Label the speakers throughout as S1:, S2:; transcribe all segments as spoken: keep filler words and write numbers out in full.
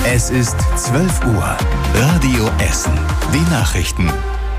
S1: Es ist zwölf Uhr. Radio Essen. Die Nachrichten.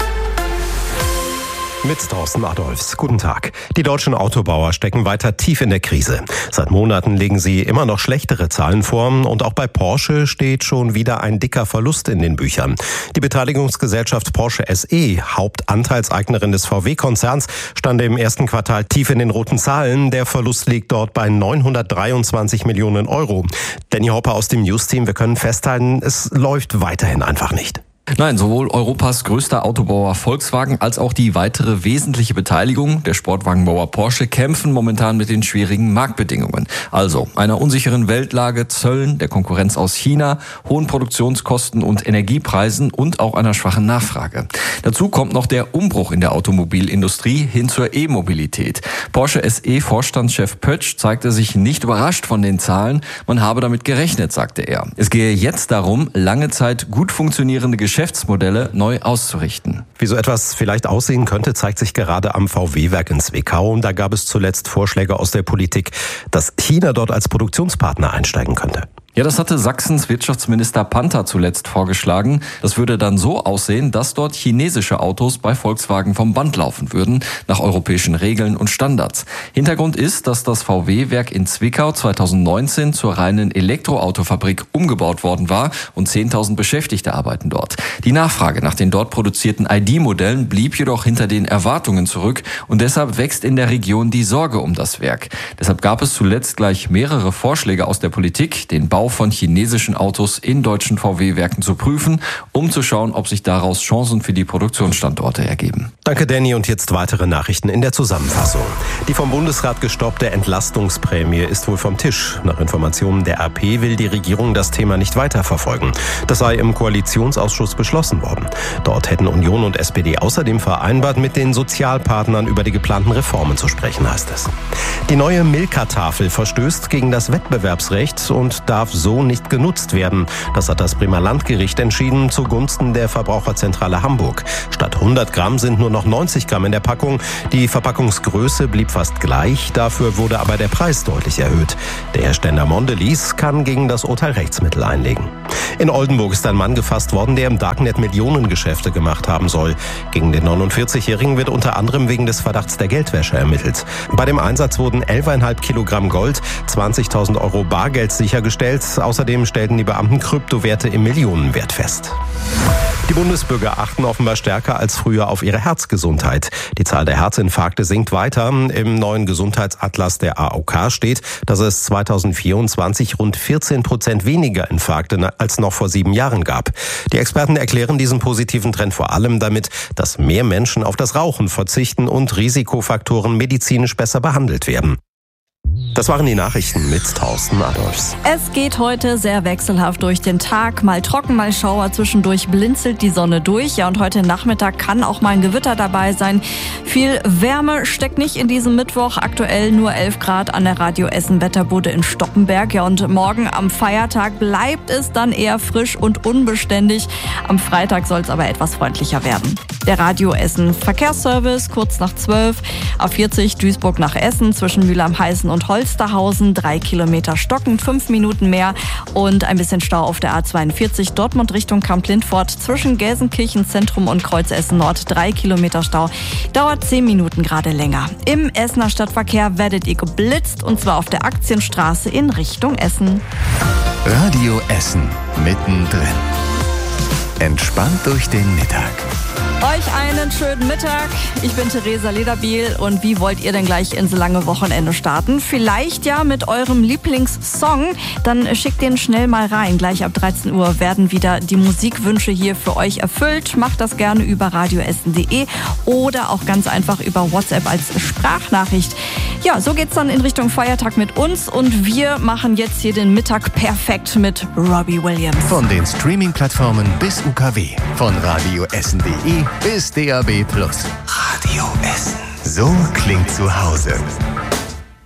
S2: Mit Thorsten Adolfs. Guten Tag. Die deutschen Autobauer stecken weiter tief in der Krise. Seit Monaten legen sie immer noch schlechtere Zahlen vor und auch bei Porsche steht schon wieder ein dicker Verlust in den Büchern. Die Beteiligungsgesellschaft Porsche S E, Hauptanteilseignerin des V W-Konzerns, stand im ersten Quartal tief in den roten Zahlen. Der Verlust liegt dort bei neunhundertdreiundzwanzig Millionen Euro. Danny Hopper aus dem News-Team, wir können festhalten, es läuft weiterhin einfach nicht.
S3: Nein, sowohl Europas größter Autobauer Volkswagen als auch die weitere wesentliche Beteiligung der Sportwagenbauer Porsche kämpfen momentan mit den schwierigen Marktbedingungen. Also einer unsicheren Weltlage, Zöllen, der Konkurrenz aus China, hohen Produktionskosten und Energiepreisen und auch einer schwachen Nachfrage. Dazu kommt noch der Umbruch in der Automobilindustrie hin zur E-Mobilität. Porsche S E-Vorstandschef Pötsch zeigte sich nicht überrascht von den Zahlen. Man habe damit gerechnet, sagte er. Es gehe jetzt darum, lange Zeit gut funktionierende Geschäfte Geschäftsmodelle neu auszurichten.
S2: Wie so etwas vielleicht aussehen könnte, zeigt sich gerade am V W-Werk in Zwickau. Da gab es zuletzt Vorschläge aus der Politik, dass China dort als Produktionspartner einsteigen könnte.
S3: Ja, das hatte Sachsens Wirtschaftsminister Panther zuletzt vorgeschlagen. Das würde dann so aussehen, dass dort chinesische Autos bei Volkswagen vom Band laufen würden, nach europäischen Regeln und Standards. Hintergrund ist, dass das V W-Werk in Zwickau zweitausendneunzehn zur reinen Elektroautofabrik umgebaut worden war und zehntausend Beschäftigte arbeiten dort. Die Nachfrage nach den dort produzierten I D-Modellen blieb jedoch hinter den Erwartungen zurück und deshalb wächst in der Region die Sorge um das Werk. Deshalb gab es zuletzt gleich mehrere Vorschläge aus der Politik, den Bau von chinesischen Autos in deutschen V W-Werken zu prüfen, um zu schauen, ob sich daraus Chancen für die Produktionsstandorte ergeben.
S2: Danke, Danny. Und jetzt weitere Nachrichten in der Zusammenfassung. Die vom Bundesrat gestoppte Entlastungsprämie ist wohl vom Tisch. Nach Informationen der A P will die Regierung das Thema nicht weiterverfolgen. Das sei im Koalitionsausschuss beschlossen worden. Dort hätten Union und S P D außerdem vereinbart, mit den Sozialpartnern über die geplanten Reformen zu sprechen, heißt es. Die neue Milka-Tafel verstößt gegen das Wettbewerbsrecht und darf so nicht genutzt werden. Das hat das Bremer Landgericht entschieden zugunsten der Verbraucherzentrale Hamburg. Statt hundert Gramm sind nur noch neunzig Gramm in der Packung. Die Verpackungsgröße blieb fast gleich, dafür wurde aber der Preis deutlich erhöht. Der Hersteller Mondelez kann gegen das Urteil Rechtsmittel einlegen. In Oldenburg ist ein Mann gefasst worden, der im Darknet Millionengeschäfte gemacht haben soll. Gegen den neunundvierzigjährigen wird unter anderem wegen des Verdachts der Geldwäsche ermittelt. Bei dem Einsatz wurden elf Komma fünf Kilogramm Gold, zwanzigtausend Euro Bargeld sichergestellt. Außerdem stellten die Beamten Kryptowerte im Millionenwert fest. Die Bundesbürger achten offenbar stärker als früher auf ihre Herzgesundheit. Die Zahl der Herzinfarkte sinkt weiter. Im neuen Gesundheitsatlas der A O K steht, dass es zweitausendvierundzwanzig rund vierzehn Prozent weniger Infarkte als noch vor sieben Jahren gab. Die Experten erklären diesen positiven Trend vor allem damit, dass mehr Menschen auf das Rauchen verzichten und Risikofaktoren medizinisch besser behandelt werden. Das waren die Nachrichten mit Thorsten Adolfs.
S4: Es geht heute sehr wechselhaft durch den Tag. Mal trocken, mal Schauer. Zwischendurch blinzelt die Sonne durch. Ja, und heute Nachmittag kann auch mal ein Gewitter dabei sein. Viel Wärme steckt nicht in diesem Mittwoch. Aktuell nur elf Grad an der Radio Essen Wetterbude in Stoppenberg. Ja, und morgen am Feiertag bleibt es dann eher frisch und unbeständig. Am Freitag soll es aber etwas freundlicher werden. Der Radio Essen Verkehrsservice kurz nach zwölf. A vierzig Duisburg nach Essen zwischen Mülheim-Heißen und Holsterhausen, drei Kilometer stocken, fünf Minuten mehr und ein bisschen Stau auf der A zweiundvierzig Dortmund Richtung Kamp-Lindfort zwischen Gelsenkirchen Zentrum und Kreuz Essen Nord, drei Kilometer Stau, dauert zehn Minuten gerade länger. Im Essener Stadtverkehr werdet ihr geblitzt und zwar auf der Aktienstraße in Richtung Essen.
S1: Radio Essen mittendrin. Entspannt durch den Mittag.
S4: Euch einen schönen Mittag. Ich bin Theresa Lederbiel und wie wollt ihr denn gleich ins lange Wochenende starten? Vielleicht ja mit eurem Lieblingssong. Dann schickt den schnell mal rein. Gleich ab dreizehn Uhr werden wieder die Musikwünsche hier für euch erfüllt. Macht das gerne über radioessen punkt de oder auch ganz einfach über WhatsApp als Sprachnachricht. Ja, so geht's dann in Richtung Feiertag mit uns und wir machen jetzt hier den Mittag perfekt mit Robbie Williams.
S1: Von den Streaming-Plattformen bis U K W, von radioessen punkt de bis D A B plus. Radio Essen. So klingt zu Hause.